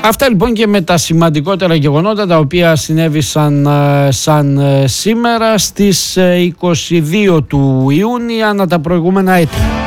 Αυτά λοιπόν και με τα σημαντικότερα γεγονότα τα οποία συνέβησαν σαν σήμερα στις 22 του Ιούνιου ανά τα προηγούμενα έτη.